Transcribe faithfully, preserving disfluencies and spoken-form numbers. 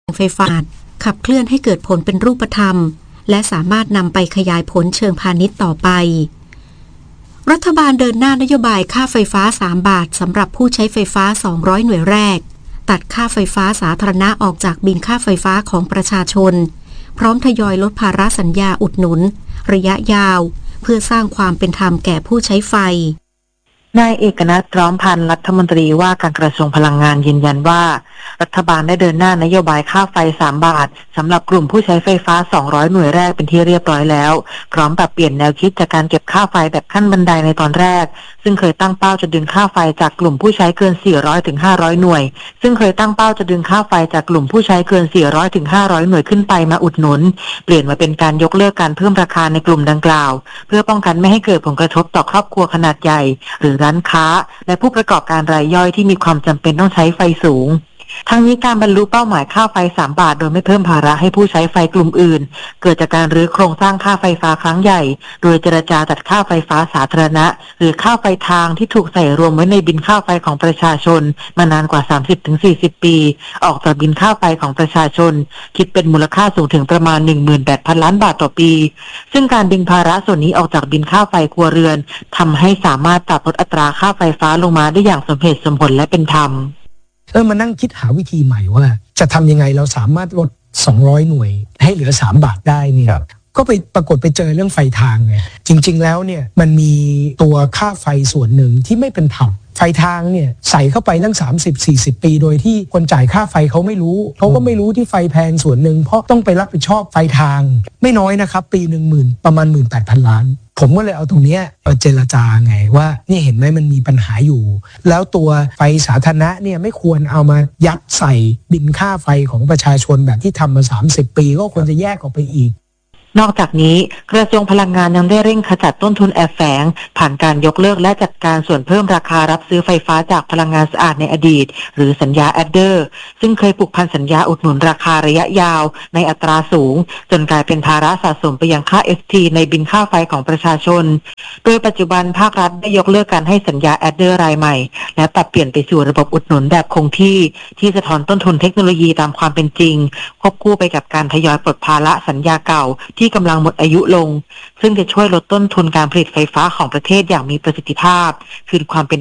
ไฟฟ้าขับเคลื่อนให้เกิดผลเป็นรูปธรรมและสามารถนำไปขยายผลเชิงพาณิชย์ต่อไปรัฐบาลเดินหน้านโยบายค่าไฟฟ้าสามบาทสำหรับผู้ใช้ไฟฟ้าสองร้อยหน่วยแรกตัดค่าไฟฟ้าสาธารณะออกจากบิลค่าไฟฟ้าของประชาชนพร้อมทยอยลดภาระสัญญาอุดหนุนระยะยาวเพื่อสร้างความเป็นธรรมแก่ผู้ใช้ไฟนายเอกนัท พร้อมพันธ์รัฐมนตรีว่าการกระทรวงพลังงานยืนยันว่ารัฐบาลได้เดินหน้านโยบายค่าไฟสามบาทสำหรับกลุ่มผู้ใช้ไฟฟ้าสองร้อยหน่วยแรกเป็นที่เรียบร้อยแล้วพร้อมปรับเปลี่ยนแนวคิดจากการเก็บค่าไฟแบบขั้นบันไดในตอนแรกซึ่งเคยตั้งเป้าจะดึงค่าไฟจากกลุ่มผู้ใช้เกินสี่ร้อยถึงห้าร้อยหน่วยซึ่งเคยตั้งเป้าจะดึงค่าไฟจากกลุ่มผู้ใช้เกินสี่ร้อยถึงห้าร้อยหน่วยขึ้นไปมาอุดหนุนเปลี่ยนมาเป็นการยกเลิกการเพิ่มราคาในกลุ่มดังกล่าวเพื่อป้องกันไม่ให้เกิดผลกระทบต่อครอบครัวขนาดใหญ่หรือร้านค้าและผู้ประกอบการรายย่อยที่มีความจำเป็นต้องใช้ไฟสูงทั้งนี้การบรรลุเป้าหมายค่าไฟสามบาทโดยไม่เพิ่มภาระให้ผู้ใช้ไฟกลุ่มอื่นเกิดจากการรื้อโครงสร้างค่าไฟฟ้าครั้งใหญ่โดยเจรจาจัดค่าไฟฟ้าสาธารณะหรือค่าไฟทางที่ถูกใส่รวมไว้ในบิลค่าไฟของประชาชนมานานกว่า สามสิบถึงสี่สิบ ปีออกจากบิลค่าไฟของประชาชนคิดเป็นมูลค่าสูงถึงประมาณ หนึ่งหมื่นแปดพัน ล้านบาทต่อปีซึ่งการดึงภาระส่วนนี้ออกจากบิลค่าไฟครัวเรือนทำให้สามารถปรับลดอัตราค่าไฟฟ้าลงมาได้อย่างสมเหตุสมผลและเป็นธรรมเออมานั่งคิดหาวิธีใหม่ว่าจะทำยังไงเราสามารถลดสองร้อยหน่วยให้เหลือสามบาทได้เนี่ยก็ไปปรากฏไปเจอเรื่องไฟทางไงจริงๆแล้วเนี่ยมันมีตัวค่าไฟส่วนหนึ่งที่ไม่เป็นธรรมไฟทางเนี่ยใส่เข้าไปตั้ง สามสิบถึงสี่สิบ ปีโดยที่คนจ่ายค่าไฟเขาไม่รู้เขาก็ไม่รู้ที่ไฟแพงส่วนหนึ่งเพราะต้องไปรับผิดชอบไฟทางไม่น้อยนะครับปีหนึ่งหมื่นประมาณ หนึ่งหมื่นแปดพัน ล้านผมก็เลยเอาตรงนี้เจรจาไงว่านี่เห็นไหมมันมีปัญหาอยู่แล้วตัวไฟสาธารณะเนี่ยไม่ควรเอามายัดใส่บิลค่าไฟของประชาชนแบบที่ทำมาสามสิบปีก็ควรจะแยกออกไปอีกนอกจากนี้กระทรวงพลังงานยังได้เร่งขจัดต้นทุนแอบแฝงผ่านการยกเลิกและจัดการส่วนเพิ่มราคารับซื้อไฟฟ้าจากพลังงานสะอาดในอดีตหรือสัญญาแอดเดอร์ซึ่งเคยผูกพันสัญญาอุดหนุนราคาระยะยาวในอัตราสูงจนกลายเป็นภาระสะสมไปยังค่า เอส ที ในบิลค่าไฟของประชาชนโดยปัจจุบันภาครัฐได้ยกเลิกการให้สัญญาแอดเดอร์รายใหม่และปรับเปลี่ยนไปสู่ระบบอุดหนุนแบบคงที่ที่สะท้อนต้นทุนเทคโนโลยีตามความเป็นจริงควบคู่ไปกับการทยอยปลดภาระสัญญาเก่าที่กำลังหมดอายุลงซึ่งจะช่วยลดต้นทุนการผลิตไฟฟ้าของประเทศอย่างมีประสิทธิภาพคืนความเป็น